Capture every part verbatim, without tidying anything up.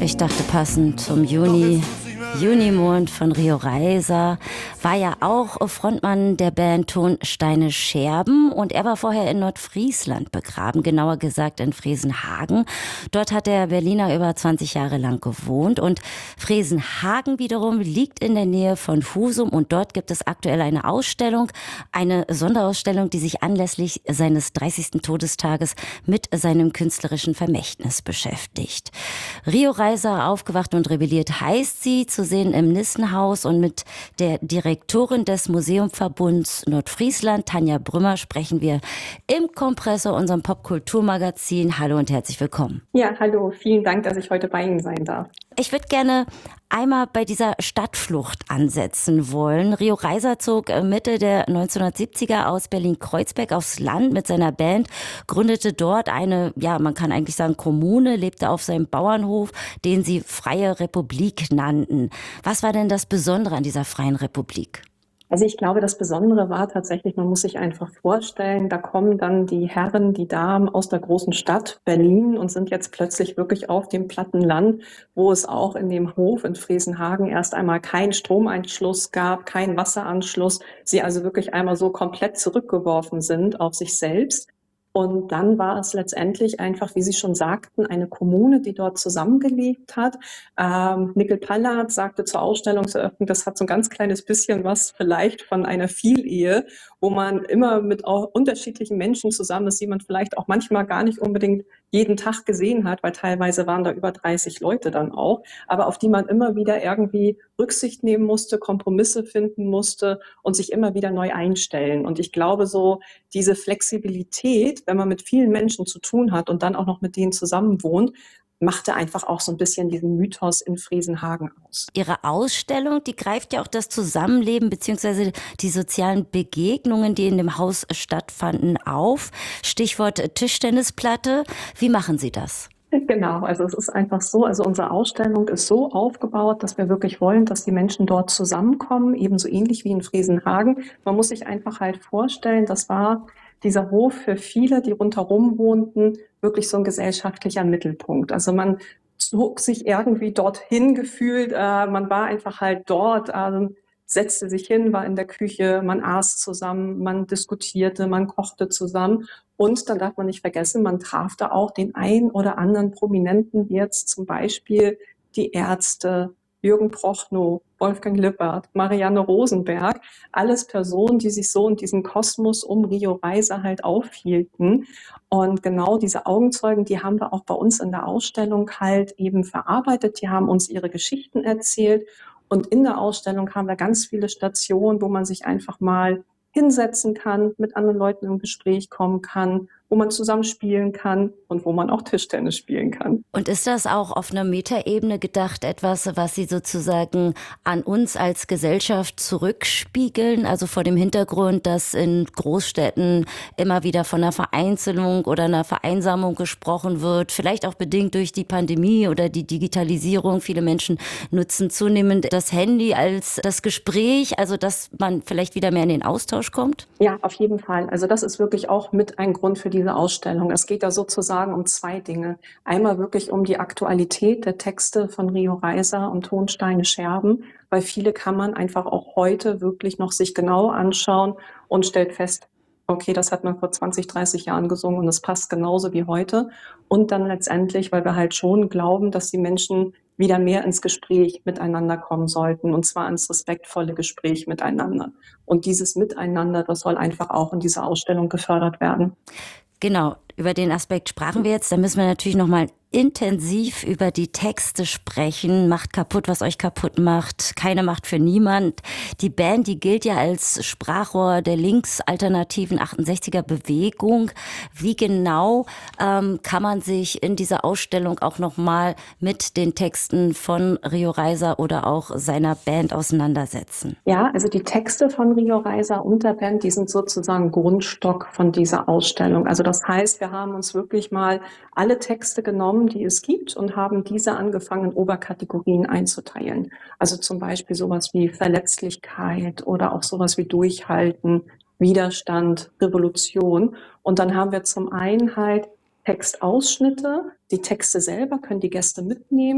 Ich dachte, passend zum Juni, Junimond von Rio Reiser, war ja auch Frontmann der Band Tonsteine Scherben und er war vorher in Nordfriesland begraben, genauer gesagt in Fresenhagen. Dort hat der Berliner über zwanzig Jahre lang gewohnt und Fresenhagen wiederum liegt in der Nähe von Husum und dort gibt es aktuell eine Ausstellung, eine Sonderausstellung, die sich anlässlich seines dreißigsten Todestages mit seinem künstlerischen Vermächtnis beschäftigt. Rio Reiser, aufgewacht und rebelliert, heißt sie, zu sehen im Nissenhaus, und mit der Direktorin des Museumverbunds Nordfriesland, Tanja Brümmer, sprechen wir im Kompressor, unserem Popkulturmagazin. Hallo und herzlich willkommen. Ja, hallo, vielen Dank, dass ich heute bei Ihnen sein darf. Ich würde gerne einmal bei dieser Stadtflucht ansetzen wollen. Rio Reiser zog Mitte der neunzehnhundertsiebziger aus Berlin-Kreuzberg aufs Land mit seiner Band, gründete dort eine, ja, man kann eigentlich sagen Kommune, lebte auf seinem Bauernhof, den sie Freie Republik nannten. Was war denn das Besondere an dieser Freien Republik? Also ich glaube, das Besondere war tatsächlich, man muss sich einfach vorstellen, da kommen dann die Herren, die Damen aus der großen Stadt Berlin und sind jetzt plötzlich wirklich auf dem platten Land, wo es auch in dem Hof in Fresenhagen erst einmal keinen Stromeinschluss gab, keinen Wasseranschluss, sie also wirklich einmal so komplett zurückgeworfen sind auf sich selbst. Und dann war es letztendlich einfach, wie Sie schon sagten, eine Kommune, die dort zusammengelebt hat. Ähm, Nickel Pallard sagte zur Ausstellungseröffnung, das hat so ein ganz kleines bisschen was vielleicht von einer Vielehe, wo man immer mit auch unterschiedlichen Menschen zusammen ist, die man vielleicht auch manchmal gar nicht unbedingt jeden Tag gesehen hat, weil teilweise waren da über dreißig Leute dann auch, aber auf die man immer wieder irgendwie Rücksicht nehmen musste, Kompromisse finden musste und sich immer wieder neu einstellen. Und ich glaube, so diese Flexibilität, wenn man mit vielen Menschen zu tun hat und dann auch noch mit denen zusammen wohnt, machte einfach auch so ein bisschen diesen Mythos in Fresenhagen aus. Ihre Ausstellung, die greift ja auch das Zusammenleben bzw. die sozialen Begegnungen, die in dem Haus stattfanden, auf. Stichwort Tischtennisplatte. Wie machen Sie das? Genau, also es ist einfach so, also unsere Ausstellung ist so aufgebaut, dass wir wirklich wollen, dass die Menschen dort zusammenkommen, ebenso ähnlich wie in Fresenhagen. Man muss sich einfach halt vorstellen, das war dieser Hof für viele, die rundherum wohnten, wirklich so ein gesellschaftlicher Mittelpunkt. Also man zog sich irgendwie dorthin gefühlt, äh, man war einfach halt dort, äh, setzte sich hin, war in der Küche, man aß zusammen, man diskutierte, man kochte zusammen. Und dann darf man nicht vergessen, man traf da auch den ein oder anderen Prominenten, wie jetzt zum Beispiel die Ärzte, Jürgen Prochnow, Wolfgang Lippert, Marianne Rosenberg, alles Personen, die sich so in diesem Kosmos um Rio Reiser halt aufhielten. Und genau diese Augenzeugen, die haben wir auch bei uns in der Ausstellung halt eben verarbeitet. Die haben uns ihre Geschichten erzählt. Und in der Ausstellung haben wir ganz viele Stationen, wo man sich einfach mal hinsetzen kann, mit anderen Leuten im Gespräch kommen kann, wo man zusammen spielen kann und wo man auch Tischtennis spielen kann. Und ist das auch auf einer Metaebene gedacht, etwas, was Sie sozusagen an uns als Gesellschaft zurückspiegeln? Also vor dem Hintergrund, dass in Großstädten immer wieder von einer Vereinzelung oder einer Vereinsamung gesprochen wird, vielleicht auch bedingt durch die Pandemie oder die Digitalisierung. Viele Menschen nutzen zunehmend das Handy als das Gespräch, also dass man vielleicht wieder mehr in den Austausch kommt? Ja, auf jeden Fall. Also das ist wirklich auch mit ein Grund für diese Ausstellung. Es geht da sozusagen um zwei Dinge. Einmal wirklich um die Aktualität der Texte von Rio Reiser und Tonsteine Scherben, weil viele kann man einfach auch heute wirklich noch sich genau anschauen und stellt fest, okay, das hat man vor zwanzig, dreißig Jahren gesungen und es passt genauso wie heute. Und dann letztendlich, weil wir halt schon glauben, dass die Menschen wieder mehr ins Gespräch miteinander kommen sollten, und zwar ins respektvolle Gespräch miteinander. Und dieses Miteinander, das soll einfach auch in dieser Ausstellung gefördert werden. Genau, über den Aspekt sprachen wir jetzt. Da müssen wir natürlich noch mal intensiv über die Texte sprechen. Macht kaputt, was euch kaputt macht. Keine Macht für niemand. Die Band, die gilt ja als Sprachrohr der linksalternativen achtundsechziger Bewegung. Wie genau ähm, kann man sich in dieser Ausstellung auch noch mal mit den Texten von Rio Reiser oder auch seiner Band auseinandersetzen? Ja, also die Texte von Rio Reiser und der Band, die sind sozusagen Grundstock von dieser Ausstellung. Also das heißt, wir haben uns wirklich mal alle Texte genommen, die es gibt, und haben diese angefangen, in Oberkategorien einzuteilen. Also zum Beispiel sowas wie Verletzlichkeit oder auch sowas wie Durchhalten, Widerstand, Revolution. Und dann haben wir zum einen halt Textausschnitte. Die Texte selber können die Gäste mitnehmen.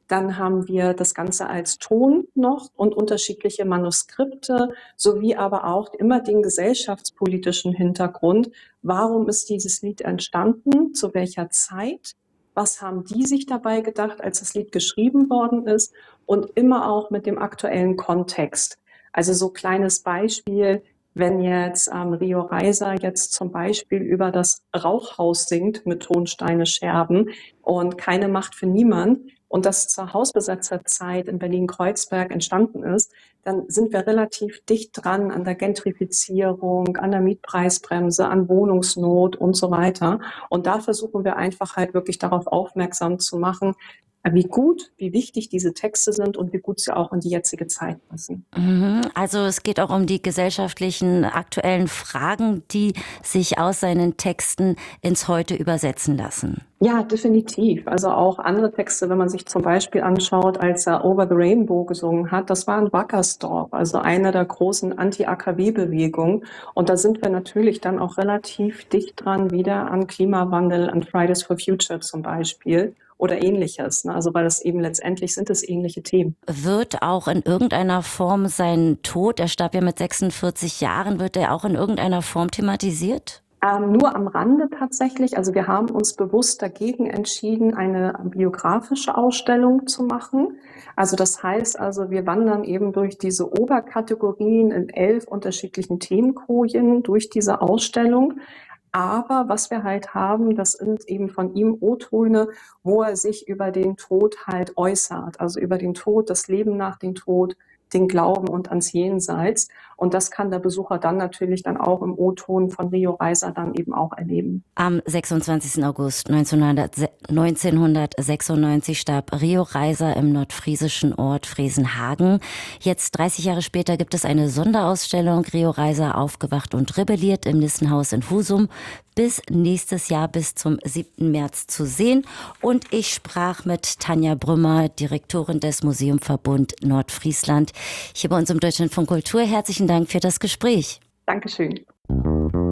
Dann haben wir das Ganze als Ton noch und unterschiedliche Manuskripte, sowie aber auch immer den gesellschaftspolitischen Hintergrund. Warum ist dieses Lied entstanden? Zu welcher Zeit? Was haben die sich dabei gedacht, als das Lied geschrieben worden ist? Und immer auch mit dem aktuellen Kontext. Also so kleines Beispiel, wenn jetzt ähm, Rio Reiser jetzt zum Beispiel über das Rauchhaus singt mit Tonsteine Scherben und keine Macht für niemand und das zur Hausbesetzerzeit in Berlin-Kreuzberg entstanden ist, dann sind wir relativ dicht dran an der Gentrifizierung, an der Mietpreisbremse, an Wohnungsnot und so weiter. Und da versuchen wir einfach halt wirklich darauf aufmerksam zu machen, wie gut, wie wichtig diese Texte sind und wie gut sie auch in die jetzige Zeit passen. Mhm. Also es geht auch um die gesellschaftlichen aktuellen Fragen, die sich aus seinen Texten ins Heute übersetzen lassen. Ja, definitiv. Also auch andere Texte, wenn man sich zum Beispiel anschaut, als er Over the Rainbow gesungen hat, das war in Wackersdorf, also einer der großen Anti-A K W-Bewegungen. Und da sind wir natürlich dann auch relativ dicht dran wieder an Klimawandel, an Fridays for Future zum Beispiel oder ähnliches. Ne? Also weil es eben letztendlich sind es ähnliche Themen. Wird auch in irgendeiner Form sein Tod, er starb ja mit sechsundvierzig Jahren, wird er auch in irgendeiner Form thematisiert? Ähm, nur am Rande tatsächlich. Also wir haben uns bewusst dagegen entschieden, eine biografische Ausstellung zu machen. Also das heißt also, wir wandern eben durch diese Oberkategorien in elf unterschiedlichen Themenkojen durch diese Ausstellung. Aber was wir halt haben, das sind eben von ihm O-Töne, wo er sich über den Tod halt äußert. Also über den Tod, das Leben nach dem Tod, den Glauben und ans Jenseits. Und das kann der Besucher dann natürlich dann auch im O-Ton von Rio Reiser dann eben auch erleben. Am sechsundzwanzigsten August neunzehnhundertsechsundneunzig starb Rio Reiser im nordfriesischen Ort Fresenhagen. Jetzt dreißig Jahre später gibt es eine Sonderausstellung Rio Reiser aufgewacht und rebelliert im Nissenhaus in Husum. Bis nächstes Jahr, bis zum siebten März zu sehen. Und ich sprach mit Tanja Brümmer, Direktorin des Museumverbund Nordfriesland, hier bei uns im Deutschlandfunk Kultur. Herzlichen Dank für das Gespräch. Dankeschön.